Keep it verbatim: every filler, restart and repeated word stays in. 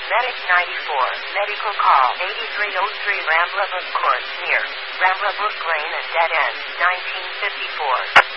Medic ninety-four, medical call eighty-three oh three Rambla Brook Court, near Rambla Brook Lane and Dead End, nineteen fifty-four.